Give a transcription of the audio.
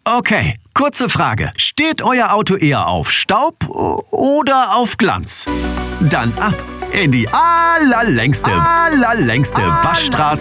Okay, kurze Frage. Steht euer Auto eher auf Staub oder auf Glanz? Dann ab in die allerlängste Waschstraße